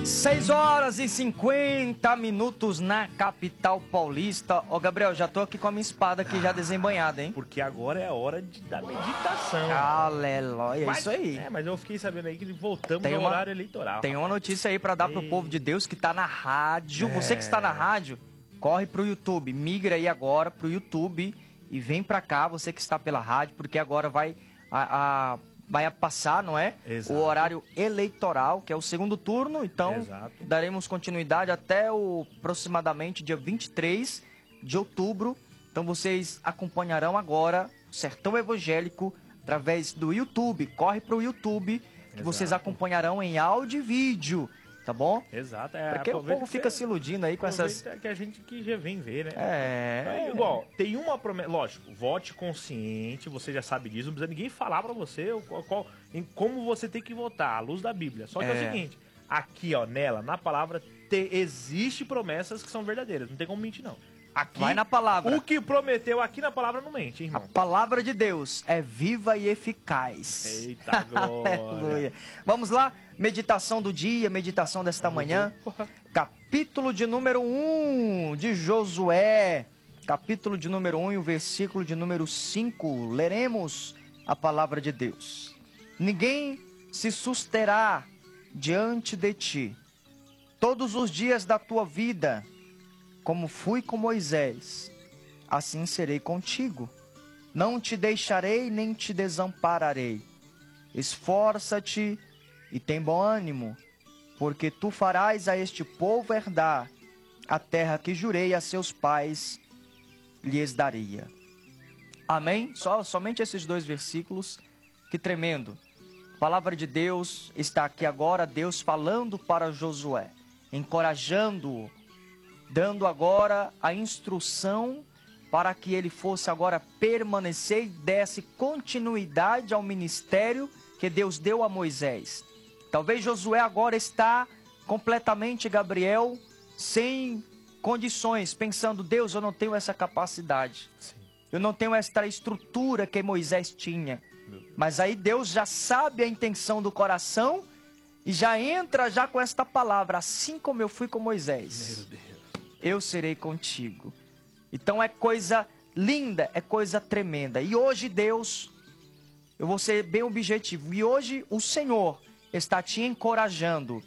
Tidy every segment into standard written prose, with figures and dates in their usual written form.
6h50 na capital paulista. Ô, Gabriel, já tô aqui com a minha espada aqui já desembanhada, hein? Porque agora é a hora da meditação. Aleluia, é isso aí. Mas eu fiquei sabendo aí que voltamos Tem ao uma- horário eleitoral. Tem uma notícia aí pra dar pro povo de Deus que tá na rádio. Você que está na rádio, corre pro YouTube. Migra aí agora pro YouTube e vem pra cá, você que está pela rádio, porque agora vai passar, não é? Exato. O horário eleitoral, que é o segundo turno. Então, Exato. daremos continuidade até aproximadamente dia 23 de outubro. Então, vocês acompanharão agora o Sertão Evangélico através do YouTube. Corre pro YouTube, que Exato. vocês acompanharão em áudio e vídeo, tá bom? Exato. Porque o povo fica se iludindo aí com essas... Que a gente que já vem ver, né? É... Igual, tem uma promessa. Lógico, vote consciente, você já sabe disso, não precisa ninguém falar pra você em como você tem que votar, à luz da Bíblia. Só que é o seguinte, aqui, ó, na palavra, existe promessas que são verdadeiras, não tem como mentir, não. Aqui, Vai na palavra. O que prometeu aqui na palavra não mente, hein, A irmão. palavra de Deus é viva e eficaz. Eita glória. Aleluia. Vamos lá, meditação do dia, meditação desta manhã. Capítulo de número 1 de Josué. Capítulo de número 1 e o versículo de número 5. Leremos a palavra de Deus. Ninguém se susterá diante de ti todos os dias da tua vida. Como fui com Moisés, assim serei contigo. Não te deixarei nem te desampararei. Esforça-te e tem bom ânimo, porque tu farás a este povo herdar a terra que jurei a seus pais lhes daria. Amém? Somente esses dois versículos, que tremendo. A palavra de Deus está aqui agora, Deus falando para Josué, encorajando-o, dando agora a instrução para que ele fosse agora permanecer e desse continuidade ao ministério que Deus deu a Moisés. Talvez Josué agora está completamente, Gabriel, sem condições, pensando, Deus, eu não tenho essa capacidade. Sim. Eu não tenho esta estrutura que Moisés tinha. Mas aí Deus já sabe a intenção do coração e já entra já com esta palavra, assim como eu fui com Moisés. Meu Deus. Eu serei contigo. Então é coisa linda, é coisa tremenda. E hoje Deus, eu vou ser bem objetivo, e hoje o Senhor está te encorajando.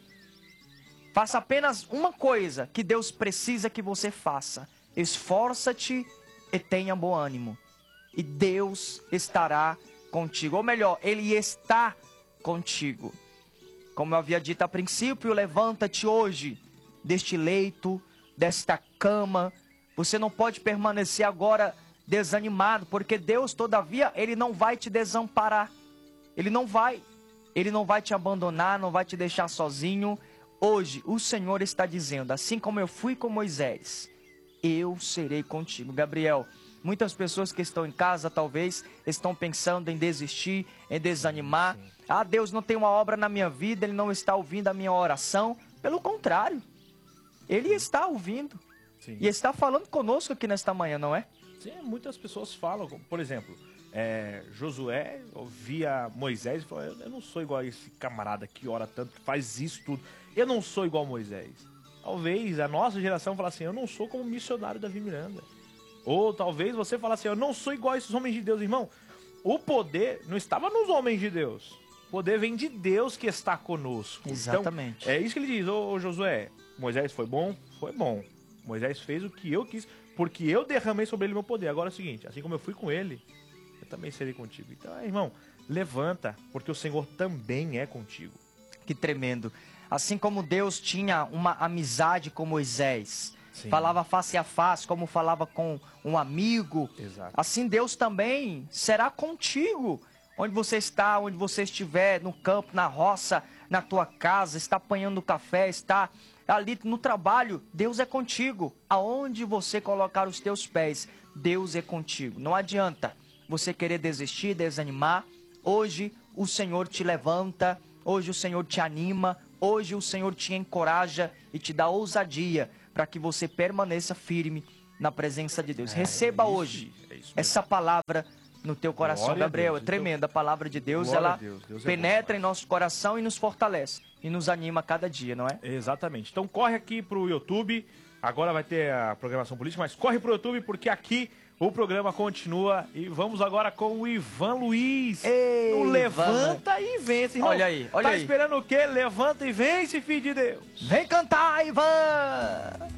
Faça apenas uma coisa que Deus precisa que você faça. Esforça-te e tenha bom ânimo. E Deus estará contigo. Ou melhor, Ele está contigo. Como eu havia dito a princípio, levanta-te hoje deste leito, desta cama. Você não pode permanecer agora desanimado, porque Deus, todavia, Ele não vai te desamparar. Ele não vai te abandonar, não vai te deixar sozinho. Hoje, o Senhor está dizendo, assim como eu fui com Moisés, eu serei contigo. Gabriel, muitas pessoas que estão em casa, talvez, estão pensando em desistir, em desanimar. Ah, Deus não tem uma obra na minha vida, Ele não está ouvindo a minha oração. Pelo contrário, Ele está ouvindo. Sim. E está falando conosco aqui nesta manhã, não é? Sim, muitas pessoas falam, por exemplo, Josué ouvia Moisés e falou, eu não sou igual a esse camarada que ora tanto, que faz isso tudo. Eu não sou igual a Moisés. Talvez a nossa geração fale assim, eu não sou como o missionário Davi Miranda. Ou talvez você fale assim, eu não sou igual a esses homens de Deus, irmão. O poder não estava nos homens de Deus. O poder vem de Deus que está conosco. Exatamente. Então, é isso que ele diz, ô Josué, Moisés foi bom? Foi bom. Moisés fez o que eu quis, porque eu derramei sobre ele meu poder. Agora é o seguinte, assim como eu fui com ele, eu também serei contigo. Então, irmão, levanta, porque o Senhor também é contigo. Que tremendo. Assim como Deus tinha uma amizade com Moisés, Sim. falava face a face, como falava com um amigo, Exato. assim Deus também será contigo. Onde você está, onde você estiver, no campo, na roça, na tua casa, está apanhando café, está ali no trabalho, Deus é contigo. Aonde você colocar os teus pés, Deus é contigo. Não adianta você querer desistir, desanimar. Hoje o Senhor te levanta, hoje o Senhor te anima, hoje o Senhor te encoraja e te dá ousadia para que você permaneça firme na presença de Deus. Receba hoje essa palavra no teu coração, Glória a Gabriel. Deus. É tremenda a palavra de Deus, Glória ela a Deus. Deus é penetra bom em nosso coração e nos fortalece. E nos anima a cada dia, não é? Exatamente. Então corre aqui pro YouTube. Agora vai ter a programação política, mas corre pro YouTube porque aqui o programa continua. E vamos agora com o Ivan Luiz. Ei, no Levanta e Vence. Irmão, Olha aí, olha tá aí. esperando o quê? Levanta e vence, filho de Deus. Vem cantar, Ivan!